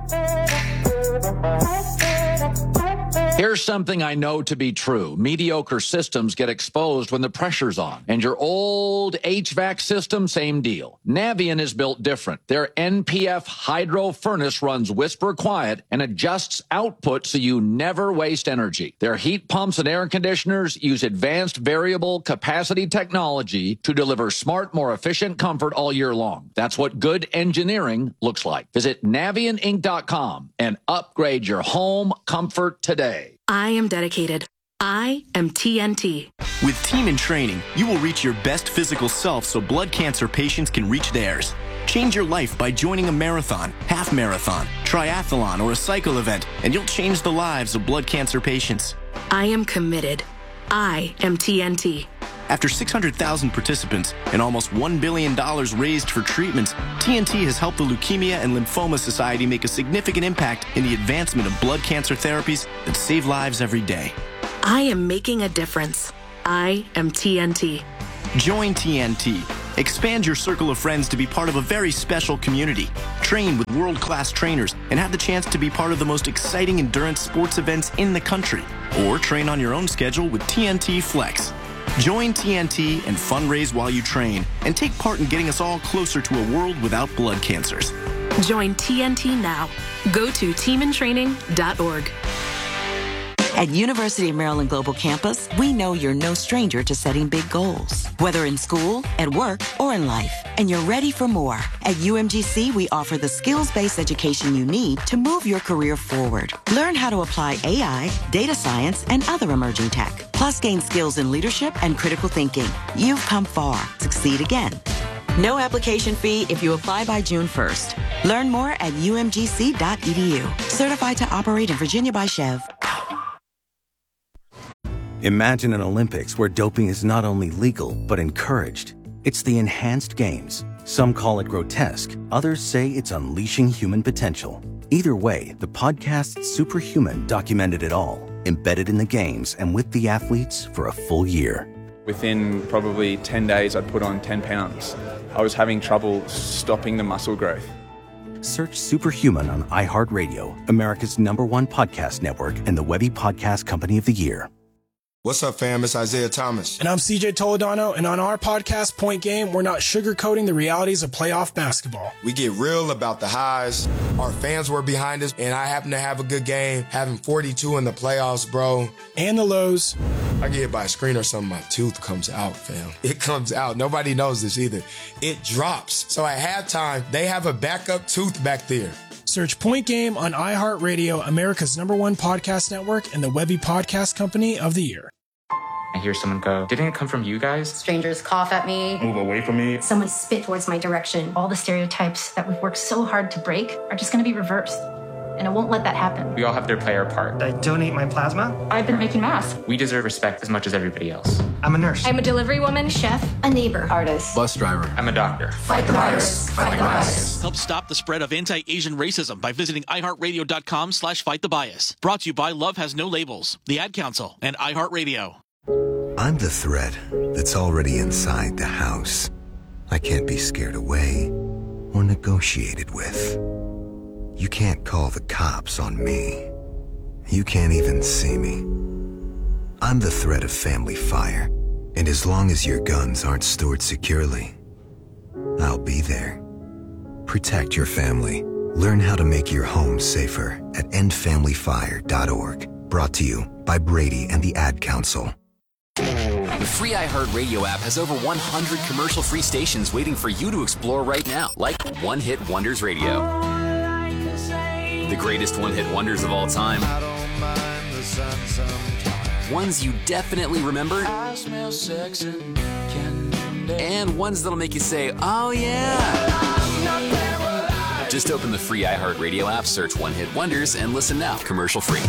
S1: Here's something I know to be true. Mediocre systems get exposed when the pressure's on. And your old H V A C system, same deal. Navien is built different. Their N P F hydro furnace runs whisper quiet and adjusts output so you never waste energy. Their heat pumps and air conditioners use advanced variable capacity technology to deliver smart, more efficient comfort all year long. That's what good engineering looks like. Visit Navien Inc dot com and upgrade your home comfort today.
S10: I am dedicated. I am T N T.
S2: With Team in Training, you will reach your best physical self so blood cancer patients can reach theirs. Change your life by joining a marathon, half marathon, triathlon, or a cycle event, and you'll change the lives of blood cancer patients.
S10: I am committed. I am T N T.
S2: After six hundred thousand participants and almost one billion dollars raised for treatments, T N T has helped the Leukemia and Lymphoma Society make a significant impact in the advancement of blood cancer therapies that save lives every day.
S3: I am making a difference. I am T N T.
S2: Join T N T. Expand your circle of friends to be part of a very special community. Train with world-class trainers and have the chance to be part of the most exciting endurance sports events in the country. Or train on your own schedule with T N T Flex. Join T N T and fundraise while you train and take part in getting us all closer to a world without blood cancers.
S3: Join T N T now. Go to team in training dot org.
S4: At University of Maryland Global Campus, we know you're no stranger to setting big goals, whether in school, at work, or in life, and you're ready for more. At U M G C, we offer the skills-based education you need to move your career forward. Learn how to apply A I, data science, and other emerging tech, plus gain skills in leadership and critical thinking. You've come far. Succeed again. No application fee if you apply by June first. Learn more at U M G C dot E D U. Certified to operate in Virginia by Chev.
S5: Imagine an Olympics where doping is not only legal, but encouraged. It's the Enhanced Games. Some call it grotesque. Others say it's unleashing human potential. Either way, the podcast Superhuman documented it all, embedded in the games and with the athletes for a full year.
S7: Within probably ten days, I'd put on ten pounds. I was having trouble stopping the muscle growth.
S5: Search Superhuman on iHeartRadio, America's number one podcast network, and the Webby Podcast Company of the Year.
S8: What's up, fam? It's Isaiah Thomas.
S9: And I'm C J Toledano, and on our podcast, Point Game, we're not sugarcoating the realities of playoff basketball.
S8: We get real about the highs. Our fans were behind us, and I happen to have a good game, having forty-two in the playoffs, bro.
S9: And the lows.
S8: I get hit by a screen or something, my tooth comes out, fam. It comes out. Nobody knows this either. It drops. So at halftime, they have a backup tooth back there.
S9: Search Point Game on iHeartRadio, America's number one podcast network, and the Webby Podcast Company of the Year.
S11: I hear someone go, didn't it come from you guys?
S12: Strangers cough at me.
S11: Move away from me.
S12: Someone spit towards my direction. All the stereotypes that we've worked so hard to break are just going to be reversed. And I won't let that happen.
S11: We all have to play our part.
S13: I donate my plasma.
S12: I've been making masks.
S11: We deserve respect as much as everybody else.
S13: I'm a nurse.
S12: I'm a delivery woman, chef, a neighbor, artist,
S11: bus driver. I'm a doctor.
S12: Fight the virus. Fight the bias.
S14: Help stop the spread of anti-Asian racism by visiting iHeartRadio.com slash fight the bias. Brought to you by Love Has No Labels, the Ad Council, and iHeartRadio.
S15: I'm the threat that's already inside the house. I can't be scared away or negotiated with. You can't call the cops on me. You can't even see me. I'm the threat of family fire, and as long as your guns aren't stored securely, I'll be there. Protect your family. Learn how to make your home safer at end family fire dot org. Brought to you by Brady and the Ad Council.
S16: The free iHeartRadio app has over one hundred commercial-free stations waiting for you to explore right now, like One Hit Wonders Radio. The greatest one-hit wonders of all time. Ones you definitely remember. And ones that'll make you say, oh yeah. Just open the free iHeartRadio app, search One Hit Wonders, and listen now, commercial-free.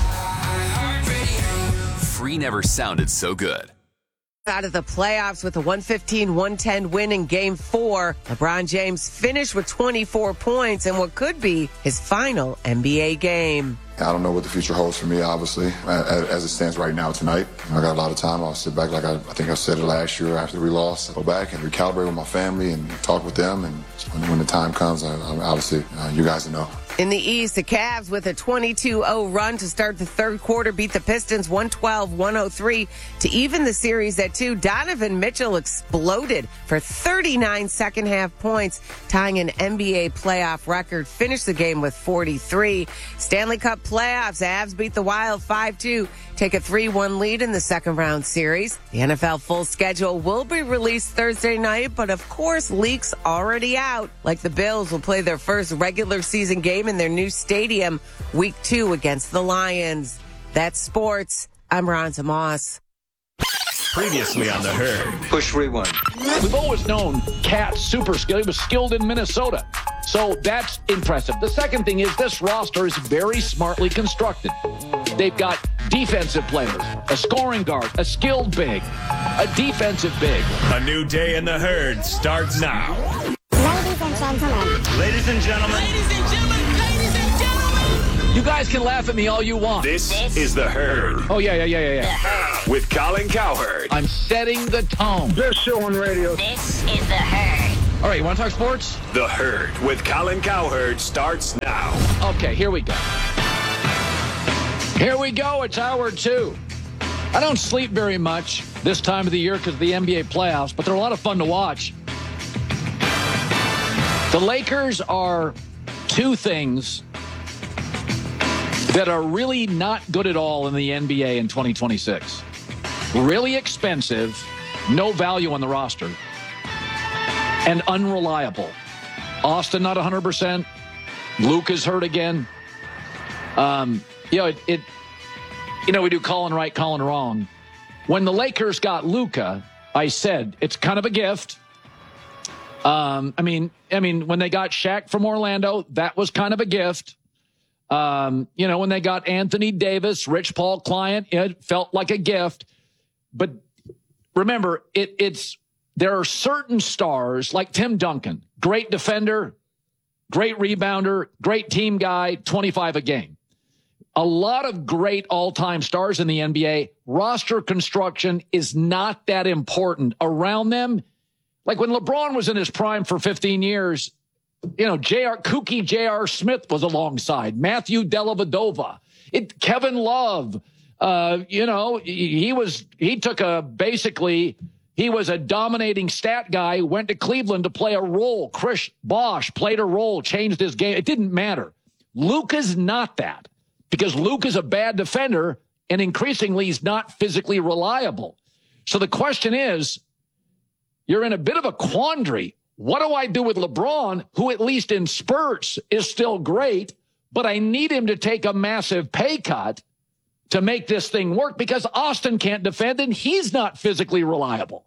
S16: Free never sounded so good.
S33: Out of the playoffs with a one fifteen one ten win in Game four, LeBron James finished with twenty-four points in what could be his final N B A game.
S34: I don't know what the future holds for me, obviously, as it stands right now tonight. I got a lot of time. I'll sit back like I, I think I said it last year after we lost. Go back and recalibrate with my family and talk with them. And when, when the time comes, I, I, obviously, uh, you guys will know.
S33: In the East, the Cavs with a twenty-two oh run to start the third quarter beat the Pistons one twelve one oh three to even the series at two. Donovan Mitchell exploded for thirty-nine second-half points, tying an N B A playoff record. Finished the game with forty-three. Stanley Cup playoffs, Avs beat the Wild five two, take a three one lead in the second-round series. The N F L full schedule will be released Thursday night, but of course, leaks already out. Like the Bills will play their first regular season game in their new stadium week two against the Lions. That's sports. I'm Ronza Moss.
S1: Previously on The Herd.
S35: Push rewind.
S1: We've always known Cat's super skill. He was skilled in Minnesota. So that's impressive. The second thing is this roster is very smartly constructed. They've got defensive players, a scoring guard, a skilled big, a defensive big.
S13: A new day in the herd starts now.
S17: Ladies and gentlemen.
S13: Ladies and gentlemen.
S17: Ladies and gentlemen. Ladies and gentlemen.
S1: You guys can laugh at me all you want.
S13: This, this is The Herd.
S1: Oh, yeah, yeah, yeah, yeah, yeah.
S13: With Colin Cowherd.
S1: I'm setting the tone.
S13: Best show on radio.
S17: This is The Herd.
S1: All right, you want to talk sports?
S13: The Herd with Colin Cowherd starts now.
S1: Okay, here we go. Here we go. It's hour two. I don't sleep very much this time of the year because of the N B A playoffs, but they're a lot of fun to watch. The Lakers are two things that are really not good at all in the N B A in twenty twenty-six. Really expensive, no value on the roster, and unreliable. Austin not one hundred percent. Luke is hurt again. Um, you know, it, it. You know, we do Colin right, Colin wrong. When the Lakers got Luka, I said it's kind of a gift. Um, I mean, I mean, when they got Shaq from Orlando, that was kind of a gift. Um, you know, when they got Anthony Davis, Rich Paul client, it felt like a gift. But remember, it, it's there are certain stars like Tim Duncan, great defender, great rebounder, great team guy, twenty-five a game. A lot of great all-time stars in the N B A. Roster construction is not that important around them. Like when LeBron was in his prime for fifteen years, you know, J R Kookie J R Smith was alongside Matthew Dellavedova. It Kevin Love, uh, you know, he, he was he took a basically he was a dominating stat guy, went to Cleveland to play a role. Chris Bosh played a role, changed his game. It didn't matter. Luka's not that because Luke is a bad defender and increasingly he's not physically reliable. So the question is, you're in a bit of a quandary. What do I do with LeBron, who at least in spurts is still great, but I need him to take a massive pay cut to make this thing work because Austin can't defend and he's not physically reliable.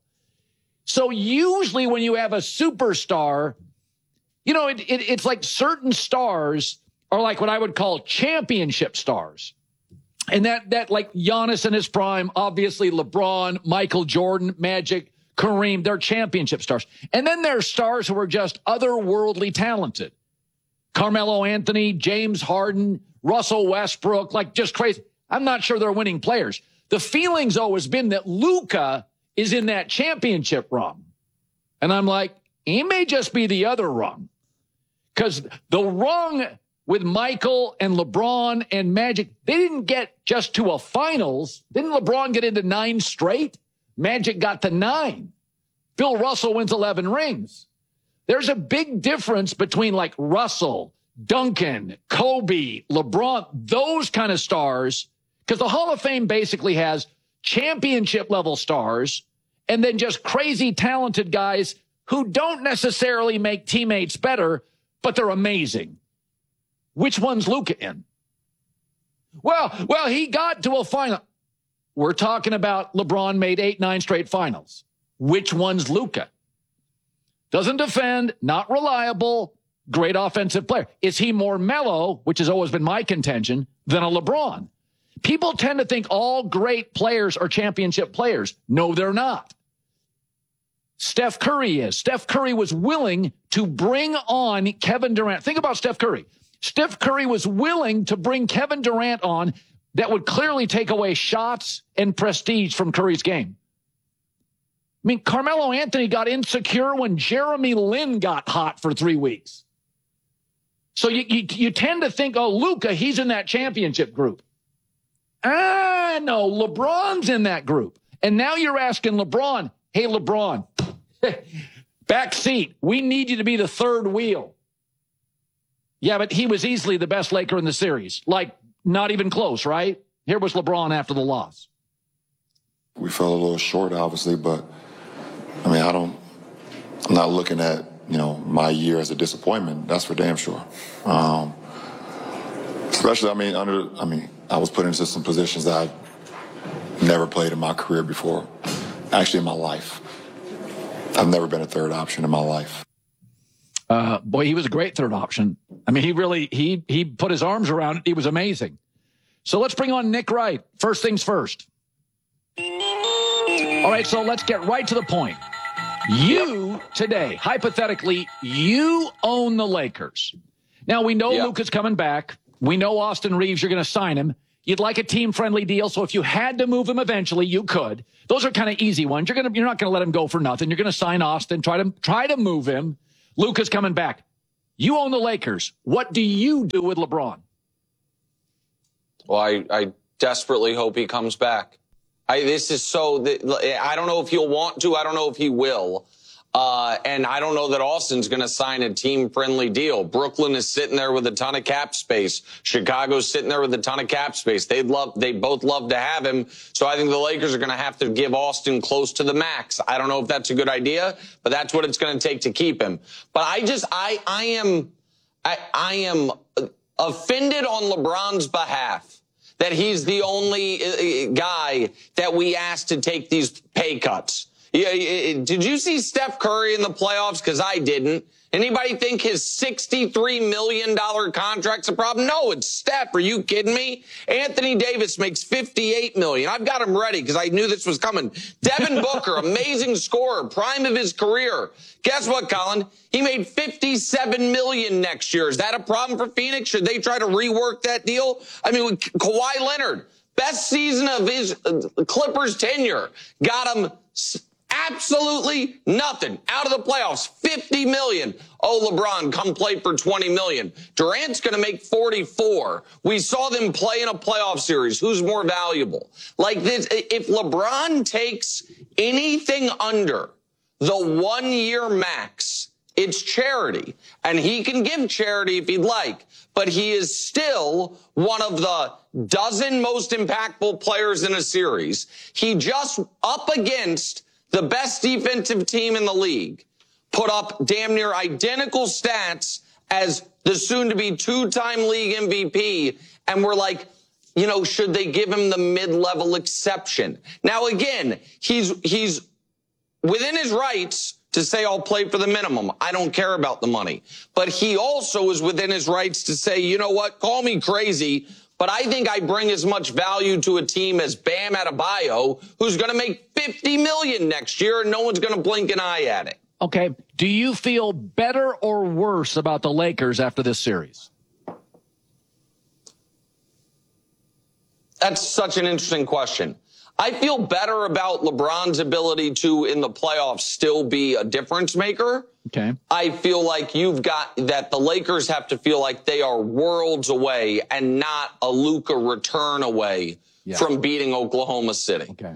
S1: So usually when you have a superstar, you know, it, it, it's like certain stars are like what I would call championship stars. And that, that like Giannis in his prime, obviously LeBron, Michael Jordan, Magic, Kareem, they're championship stars. And then there's stars who are just otherworldly talented. Carmelo Anthony, James Harden, Russell Westbrook, like just crazy. I'm not sure they're winning players. The feeling's always been that Luka is in that championship rung. And I'm like, he may just be the other rung. Because the rung with Michael and LeBron and Magic, they didn't get just to a finals. Didn't LeBron get into nine straight? Magic got to nine. Bill Russell wins eleven rings. There's a big difference between like Russell, Duncan, Kobe, LeBron, those kind of stars, because the Hall of Fame basically has championship level stars and then just crazy talented guys who don't necessarily make teammates better, but they're amazing. Which one's Luka in? Well, well, he got to a final. We're talking about LeBron made eight, nine straight finals. Which one's Luka? Doesn't defend, not reliable, great offensive player. Is he more mellow, which has always been my contention, than a LeBron? People tend to think all great players are championship players. No, they're not. Steph Curry is. Steph Curry was willing to bring on Kevin Durant. Think about Steph Curry. Steph Curry was willing to bring Kevin Durant on that would clearly take away shots and prestige from Curry's game. I mean, Carmelo Anthony got insecure when Jeremy Lin got hot for three weeks. So you, you, you tend to think, oh, Luka, he's in that championship group. Ah, no, LeBron's in that group. And now you're asking LeBron, hey, LeBron, back seat, we need you to be the third wheel. Yeah, but he was easily the best Laker in the series. Like, not even close, right? Here was LeBron after the loss.
S34: We fell a little short, obviously, but, I mean, I don't, I'm not looking at, you know, my year as a disappointment. That's for damn sure. Um, especially, I mean, under, I mean, I was put into some positions that I've never played in my career before, actually in my life. I've never been a third option in my life.
S1: Uh, boy, he was a great third option. I mean, he really, he, he put his arms around it. He was amazing. So let's bring on Nick Wright. First things first. All right, so let's get right to the point. You, today, hypothetically, you own the Lakers. Now, we know yep. Luka's coming back. We know Austin Reeves, you're going to sign him. You'd like a team-friendly deal, so if you had to move him eventually, you could. Those are kind of easy ones. You're going to, you're not going to let him go for nothing. You're going to sign Austin, try to try to move him. Luka's coming back. You own the Lakers. What do you do with LeBron?
S18: Well, I, I desperately hope he comes back. I, this is so, I don't know if he'll want to. I don't know if he will. Uh, and I don't know that Austin's going to sign a team-friendly deal. Brooklyn is sitting there with a ton of cap space. Chicago's sitting there with a ton of cap space. They'd love, they both love to have him. So I think the Lakers are going to have to give Austin close to the max. I don't know if that's a good idea, but that's what it's going to take to keep him. But I just, I, I am, I, I am offended on LeBron's behalf that he's the only guy that we asked to take these pay cuts. Yeah, did you see Steph Curry in the playoffs? Because I didn't. Anybody think his sixty-three million dollars contract's a problem? No, it's Steph. Are you kidding me? Anthony Davis makes fifty-eight million dollars. I've got him ready because I knew this was coming. Devin Booker, amazing scorer, prime of his career. Guess what, Colin? He made fifty-seven million dollars next year. Is that a problem for Phoenix? Should they try to rework that deal? I mean, Kawhi Leonard, best season of his Clippers tenure, got him absolutely nothing out of the playoffs. fifty million dollars. Oh, LeBron, come play for twenty million dollars. Durant's going to make forty-four. We saw them play in a playoff series. Who's more valuable? Like this, if LeBron takes anything under the one-year max, it's charity. And he can give charity if he'd like. But he is still one of the dozen most impactful players in a series. He just up against the best defensive team in the league, put up damn near identical stats as the soon-to-be two-time league M V P, and we're like, you know, should they give him the mid-level exception? Now, again, he's he's within his rights to say, I'll play for the minimum. I don't care about the money. But he also is within his rights to say, you know what, call me crazy, but I think I bring as much value to a team as Bam Adebayo, who's going to make fifty million dollars next year, and no one's going to blink an eye at it.
S1: Okay. Do you feel better or worse about the Lakers after this series?
S18: That's such an interesting question. I feel better about LeBron's ability to, in the playoffs, still be a difference maker.
S1: Okay.
S18: I feel like you've got that the Lakers have to feel like they are worlds away and not a Luka return away yeah. from beating Oklahoma City.
S1: Okay.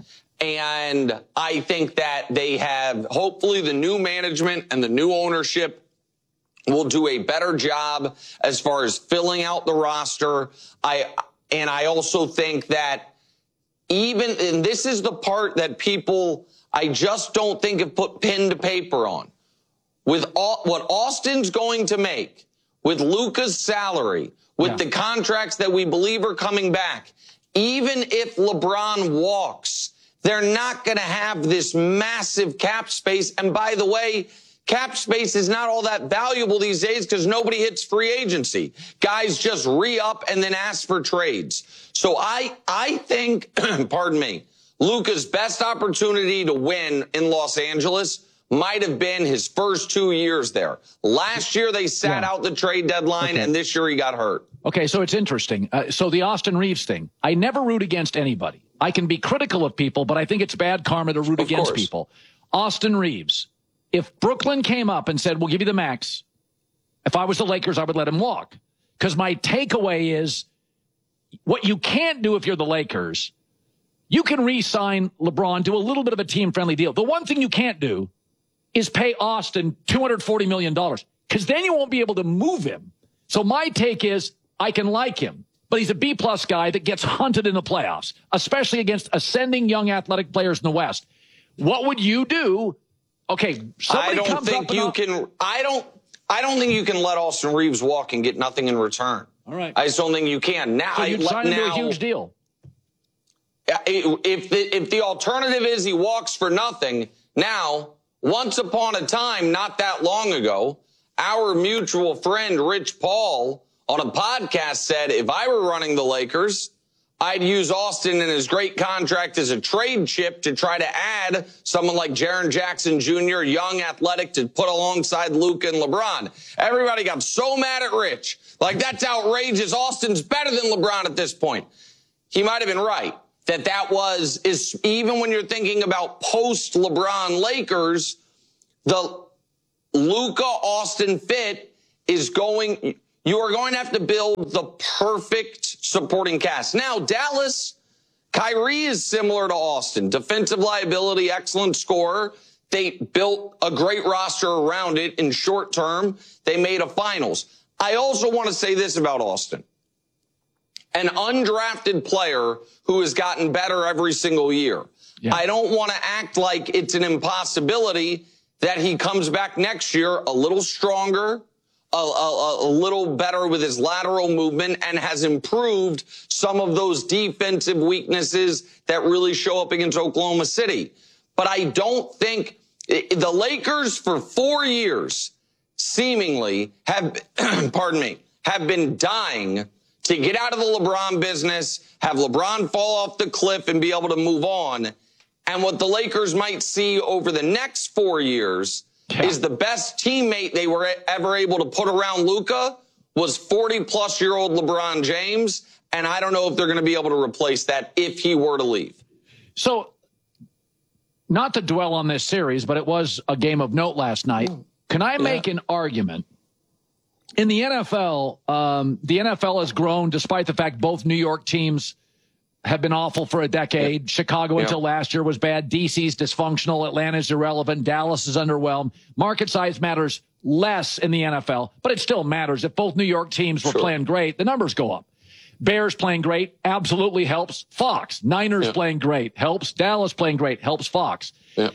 S18: And I think that they have, hopefully the new management and the new ownership will do a better job as far as filling out the roster. I and I also think that even, and this is the part that people, I just don't think have put pen to paper on. With all, what Austin's going to make, with Luka's salary, with yeah. the contracts that we believe are coming back, even if LeBron walks, they're not going to have this massive cap space. And by the way, cap space is not all that valuable these days because nobody hits free agency. Guys just re-up and then ask for trades. So I, I think, pardon me, Luka's best opportunity to win in Los Angeles might have been his first two years there. Last year, they sat yeah. out the trade deadline, okay. and this year he got hurt.
S1: Okay, so it's interesting. Uh, so the Austin Reeves thing, I never root against anybody. I can be critical of people, but I think it's bad karma to root
S18: of
S1: against
S18: course.
S1: people. Austin Reeves, if Brooklyn came up and said, we'll give you the max, if I was the Lakers, I would let him walk. Because my takeaway is, what you can't do if you're the Lakers, you can re-sign LeBron, do a little bit of a team-friendly deal. The one thing you can't do is pay Austin two hundred forty million dollars, because then you won't be able to move him. So my take is, I can like him, but he's a B-plus guy that gets hunted in the playoffs, especially against ascending young athletic players in the West. What would you do? Okay, somebody
S18: I don't
S1: comes
S18: think
S1: up
S18: you
S1: and
S18: can. I don't. I don't think you can let Austin Reeves walk and get nothing in return.
S1: All right.
S18: I just don't think you can. Now,
S1: so you'd
S18: I,
S1: sign him
S18: now,
S1: to a huge deal.
S18: If the, if the alternative is he walks for nothing, now, once upon a time, not that long ago, our mutual friend Rich Paul on a podcast said, if I were running the Lakers, I'd use Austin and his great contract as a trade chip to try to add someone like Jaren Jackson Junior, young, athletic, to put alongside Luka and LeBron. Everybody got so mad at Rich. Like, that's outrageous. Austin's better than LeBron at this point. He might have been right. That that was, is even when you're thinking about post-LeBron Lakers, the Luka-Austin fit is going, you are going to have to build the perfect supporting cast. Now, Dallas, Kyrie is similar to Austin. Defensive liability, excellent scorer. They built a great roster around it in short term. They made a finals. I also want to say this about Austin. An undrafted player who has gotten better every single year. Yeah. I don't want to act like it's an impossibility that he comes back next year a little stronger, a, a, a little better with his lateral movement, and has improved some of those defensive weaknesses that really show up against Oklahoma City. But I don't think the Lakers for four years seemingly have, pardon me, have been dying to get out of the LeBron business, have LeBron fall off the cliff and be able to move on. And what the Lakers might see over the next four years yeah. is the best teammate they were ever able to put around Luka was forty-plus-year-old LeBron James. And I don't know if they're going to be able to replace that if he were to leave.
S1: So, not to dwell on this series, but it was a game of note last night. Can I make yeah. an argument? In the N F L, um, the N F L has grown despite the fact both New York teams have been awful for a decade. Yeah. Chicago yeah. until last year was bad. D C's dysfunctional. Atlanta's irrelevant. Dallas is underwhelmed. Market size matters less in the N F L, but it still matters. If both New York teams were sure. playing great, the numbers go up. Bears playing great absolutely helps Fox. Niners yeah. playing great helps. Dallas playing great helps Fox.
S18: Yeah.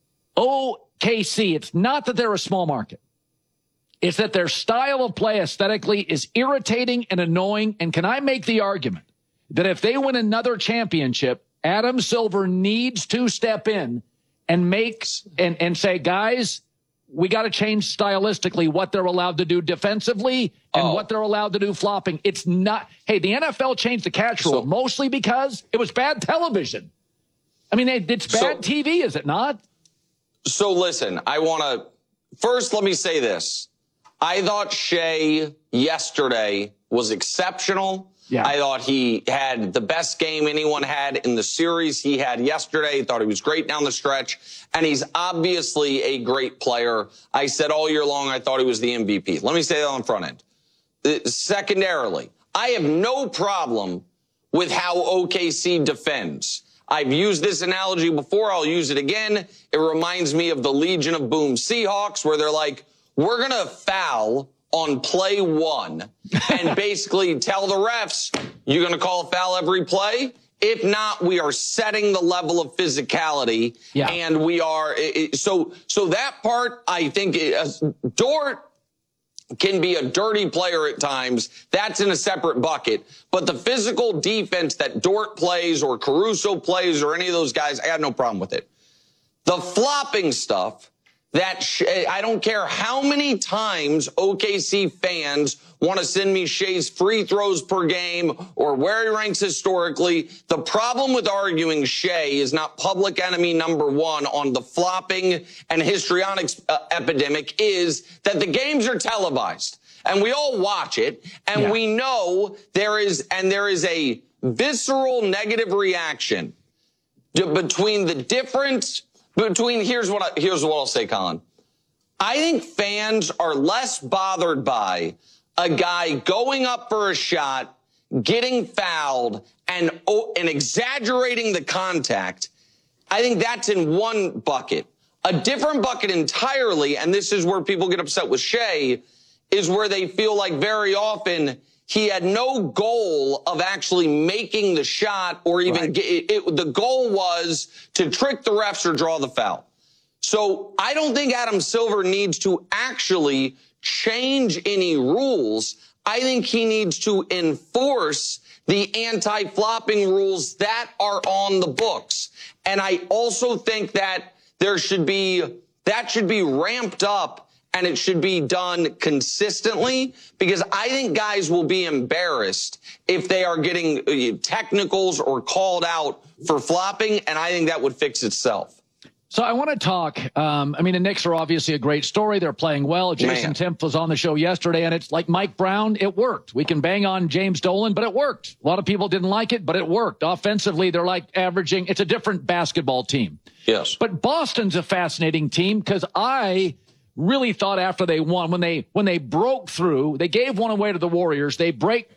S1: O K C, it's not that they're a small market. It's that their style of play aesthetically is irritating and annoying. And can I make the argument that if they win another championship, Adam Silver needs to step in and make and, and say, guys, we got to change stylistically what they're allowed to do defensively and oh. what they're allowed to do flopping. It's not. Hey, the N F L changed the catch rule so, mostly because it was bad television. I mean, it's bad so, T V, is it not?
S18: So listen, I want to first let me say this. I thought Shea yesterday was exceptional. Yeah. I thought he had the best game anyone had in the series he had yesterday. I thought he was great down the stretch. And he's obviously a great player. I said all year long I thought he was the M V P. Let me say that on the front end. Uh, secondarily, I have no problem with how O K C defends. I've used this analogy before. I'll use it again. It reminds me of the Legion of Boom Seahawks, where they're like, we're going to foul on play one and basically tell the refs, you're going to call a foul every play? If not, we are setting the level of physicality. Yeah. And we are, so, so that part, I think, is, Dort can be a dirty player at times. That's in a separate bucket. But the physical defense that Dort plays or Caruso plays or any of those guys, I have no problem with it. The flopping stuff, that sh- I don't care how many times O K C fans want to send me Shea's free throws per game or where he ranks historically. The problem with arguing Shea is not public enemy number one on the flopping and histrionics uh, epidemic is that the games are televised and we all watch it and yeah. we know there is, and there is a visceral negative reaction to, between the difference Between here's what I, here's what I'll say, Colin. I think fans are less bothered by a guy going up for a shot, getting fouled, and and exaggerating the contact. I think that's in one bucket. A different bucket entirely, and this is where people get upset with Shea, is where they feel like very often he had no goal of actually making the shot or even right. get it, it. The goal was to trick the refs or draw the foul. So I don't think Adam Silver needs to actually change any rules. I think he needs to enforce the anti-flopping rules that are on the books. And I also think that there should be, that should be ramped up and it should be done consistently, because I think guys will be embarrassed if they are getting technicals or called out for flopping, and I think that would fix itself.
S1: So I want to talk, um, I mean, the Knicks are obviously a great story. They're playing well. Jason Timpf was on the show yesterday, and it's like Mike Brown. It worked. We can bang on James Dolan, but it worked. A lot of people didn't like it, but it worked. Offensively, they're like averaging. It's a different basketball team.
S18: Yes.
S1: But Boston's a fascinating team because I really thought after they won, when they when they broke through, they gave one away to the Warriors. They break